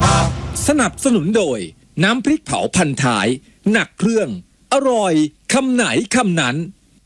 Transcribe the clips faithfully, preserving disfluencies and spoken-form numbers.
สนับสนุนโดยน้ำพริกเผาพันท้ายหนักเครื่องอร่อยคำไหนคำนั้น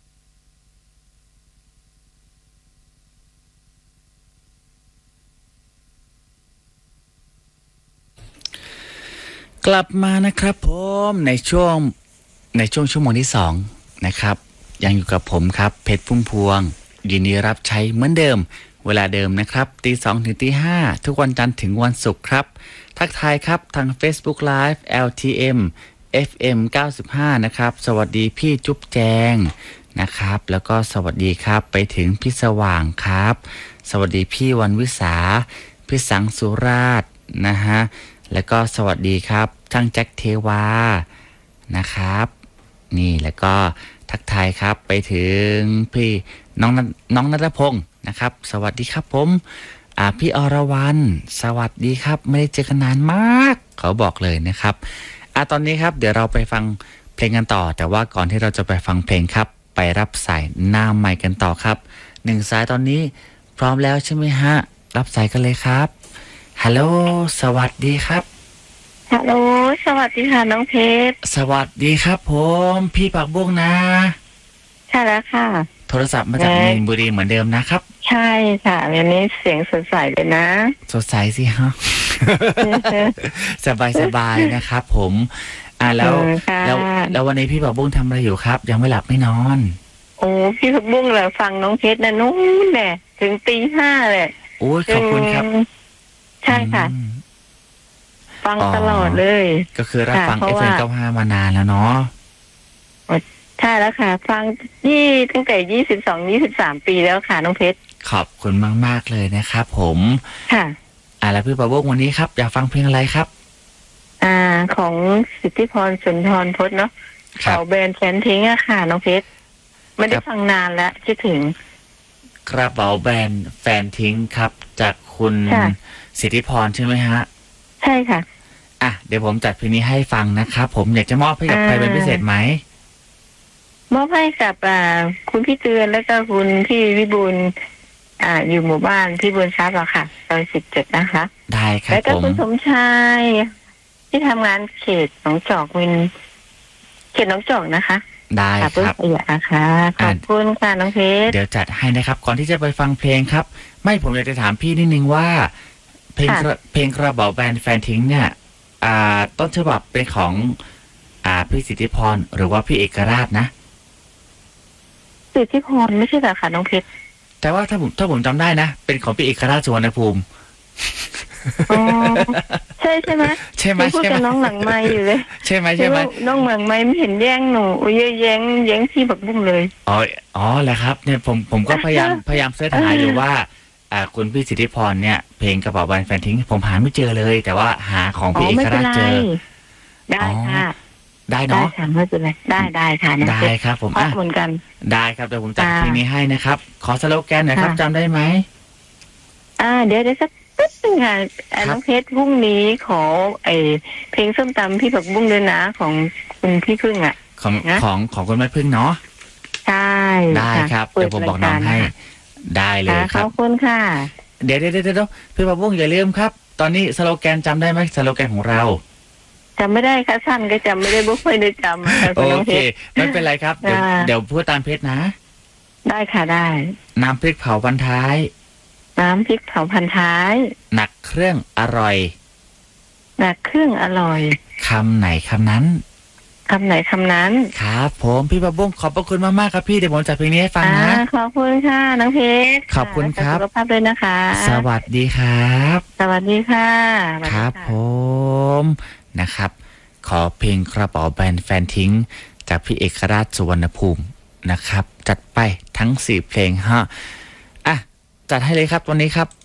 กลับมานะครับผมในช่วงในช่วงชั่วโมงที่สองนะครับยังอยู่กับผมครับเพชรพุ่มพวงยินดีรับใช้เหมือนเดิมเวลาเดิมนะครับตีสองถึงตีห้าทุกวันจันทร์ถึงวันศุกร์ครับทักทายครับทาง Facebook Live แอล ที เอ็ม เอฟ เอ็ม เก้าสิบห้านะครับสวัสดีพี่จุ๊บแจงนะครับแล้วก็สวัสดีครับไปถึงพี่สว่างครับสวัสดีพี่วันวิสาพี่สังสุราชนะฮะแล้วก็สวัสดีครับช่างแจ็คเทวานะครับนี่แล้วก็ทักทายครับไปถึงพี่น้องน้องณัฐพงศ์นะครับสวัสดีครับผมอ่าพี่อรวรรณสวัสดีครับไม่ได้เจอกันนานมากเขาบอกเลยนะครับอ่ะตอนนี้ครับเดี๋ยวเราไปฟังเพลงกันต่อแต่ว่าก่อนที่เราจะไปฟังเพลงครับไปรับสายหน้าไมค์กันต่อครับหนึ่งสายตอนนี้พร้อมแล้วใช่ไหมฮะรับสายกันเลยครับฮัลโหลสวัสดีครับฮัลโหลสวัสดีค่ะน้องเพชรสวัสดีครับผมพี่ปักบุ้งนะใช่แล้วค่ะโทรศัพท์มาจากมีนบุรีเหมือนเดิมนะครับใช่ค่ะวันนี้เสียงสดใสเลยนะสดใสสิฮะ สบายสบายนะครับผมอ่าแล้วแล้วแล้ววันนี้พี่ปักบุ้งทำอะไรอยู่ครับยังไม่หลับไม่นอนโอ้พี่ปักบุ้งเหรอฟังน้องเพชรนะนู้นแหละถึงตีห้าเลยโอ้ขอบคุณครับใช่ค่ะฟังตลอดเลยก็คือรับฟัง เอฟ เอ็ม เก้าสิบห้ามานานแล้วเนาะใช่แล้วค่ะฟังยี่ตั้งแต่ยี่สิบสองยี่สิบสามปีแล้วค่ะน้องเพชรขอบคุณมากมากเลยนะครับผมค่ะอ่าแล้วพี่ประโบกวันนี้ครับอยากฟังเพลงอะไรครับอ่าของสิทธิพรสุนทรพจน์เนาะเขาแบรนด์แฟนทิ้งอะค่ะน้องเพชรไม่ได้ฟังนานแล้วคิดถึงกระเป๋าแบรนด์แฟนทิ้งครับจากคุณสิทธิพรใช่ไหมฮะใช่ค่ะอ่ะเดี๋ยวผมจัดเพลงนี้ให้ฟังนะครับผมอยากจะมอบให้กับใครเป็นพิเศษไหมมอบให้กับอ่าคุณพี่เตือนแล้วก็คุณพี่วิบูลย์อ่าอยู่หมู่บ้านพี่บุญทรัพย์อะค่ะซอยสิบเจ็ดนะคะได้ครับแล้วก็คุณสมชายที่ทำงานเขตหนองจอกวินเขตหนองจอกนะคะได้ครับอยากค่ะขอบคุณค่ะน้องเพชรเดี๋ยวจัดให้นะครับก่อนที่จะไปฟังเพลงครับไม่ผมอยากจะถามพี่นิดนึงว่าเพลงเพลงกระเป๋าแบรนด์แฟนทิ้งเนี่ยอ่าต้นฉบับเป็นของอ่าพี่สิทธิพรหรือว่าพี่เอกราชนะสิทธิพรไม่ใช่เหรอคะน้องเพชรแต่ว่าถ้าผมถ้าผมจำได้นะเป็นของพี่เอกราชสุวรรณภูมิอ๋อใช่ใช่ไหมใช่ไหมพูดกับน้องหลังไมค์อยู่เลยใช่ไหมใช่ไหมน้องหลังไมค์ไม่เห็นแย่งหนูโอ้ยแย่งแย่งที่บักบุ้งเลยอ๋ออ๋อแหละครับเนี่ยผมผมก็พยายามพยายามเสิร์ชหาอยู่ว่าอ่าคุณพี่สิทธิพรเนี่ยเพลงกระเป๋าแบรนด์แฟนทิ้งผมหาไม่เจอเลยแต่ว่าหาของพี่เอกราชเจอได้ค่ะได้เนาะไม่เป็นไรได้ได้ค่ะได้ครับผมอ่ะเหมือนกันได้ครับเดี๋ยวผมจัดเพลงนี้ให้นะครับขอสโลแกนหน่อยครับจำได้ไหมอ่าเดี๋ยวเดี๋ยวสักปึ๊บนึงค่ะน้องเพชรพรุ่งนี้ขอไอเพลงส้มตำพี่ผักบุ้งด้วยนะของคุณพี่พึ่งอ่ะของของของคุณแม่พึ่งเนาะใช่ได้ครับเดี๋ยวผมบอกน้องให้ได้เลยครับขอบคุณค่ะเดี๋ยวเดี๋ยวเดี๋ยวพี่ผักบุ้งอย่าลืมครับตอนนี้สโลแกนจำได้ไหมสโลแกนของเราจำไม่ได้ค่ะสั้นก็จำไม่ได้บุ๊กไม่ได้จำโอเคไม่เป็นไรครับเดี๋ยวเดี๋ยวพูดตามเพชรนะได้ค่ะได้น้ำพริกเผาพันท้ายน้ำพริกเผาพันท้ายหนักเครื่องอร่อยหนักเครื่องอร่อยคำไหนคำนั้นคำไหนคำนั้นครับผมพี่ประบุ้งขอบพระคุณมากๆครับพี่เดี๋ยวผมจัดเพลงนี้ให้ฟังนะขอบคุณค่ะน้องเพชรขอบคุณครับสุขภาพด้วยนะคะสวัสดีครับสวัสดีค่ะครับผมนะครับขอเพลงกระเป๋าแบรนด์แฟนทิ้งจากพี่เอกราชสุวรรณภูมินะครับจัดไปทั้งสี่เพลงฮะอ่ะจัดให้เลยครับวันนี้ครับ